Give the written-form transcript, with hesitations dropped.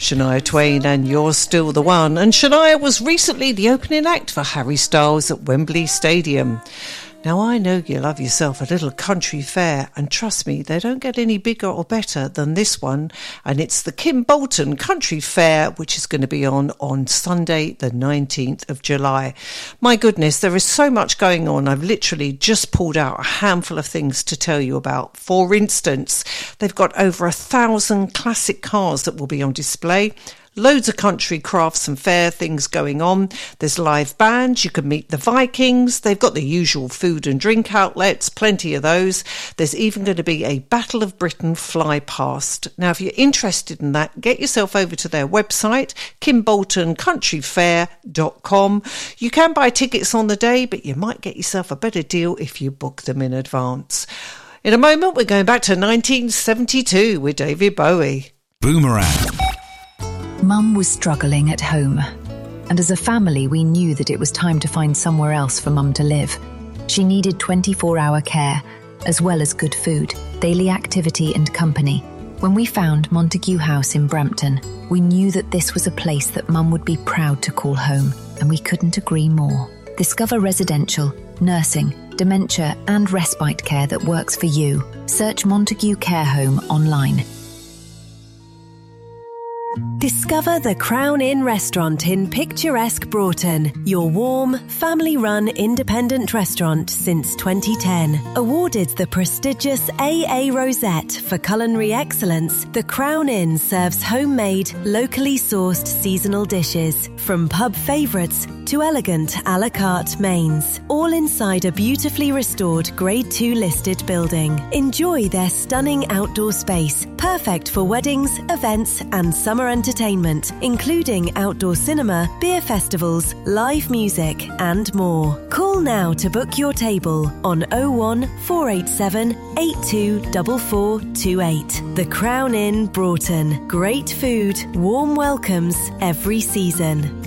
Shania Twain and You're Still the One. And Shania was recently the opening act for Harry Styles at Wembley Stadium. Now, I know you love yourself a little country fair, and trust me, they don't get any bigger or better than this one, and it's the Kim Bolton Country Fair, which is going to be on Sunday, the 19th of July. My goodness, there is so much going on. I've literally just pulled out a handful of things to tell you about. For instance, they've got over 1,000 classic cars that will be on display. Loads of country crafts and fair things going on. There's live bands. You can meet the Vikings. They've got the usual food and drink outlets, plenty of those. There's even going to be a Battle of Britain fly past. Now, if you're interested in that, get yourself over to their website, kimboltoncountryfair.com. You can buy tickets on the day, but you might get yourself a better deal if you book them in advance. In a moment, we're going back to 1972 with David Bowie. Boomerang. Mum was struggling at home, and as a family we knew that it was time to find somewhere else for Mum to live. She needed 24-hour care, as well as good food, daily activity and company. When we found Montague House in Brampton, we knew that this was a place that Mum would be proud to call home, and we couldn't agree more. Discover residential, nursing, dementia and respite care that works for you. Search Montague Care Home online. Discover the Crown Inn restaurant in picturesque Broughton, your warm, family-run independent restaurant since 2010. Awarded the prestigious AA Rosette for culinary excellence, the Crown Inn serves homemade, locally sourced seasonal dishes, from pub favourites to elegant a la carte mains, all inside a beautifully restored Grade 2 listed building. Enjoy their stunning outdoor space, perfect for weddings, events and summer entertainment, including outdoor cinema, beer festivals, live music and more. Call now to book your table on 01 487 824428. The Crown Inn Broughton. Great food, warm welcomes every season.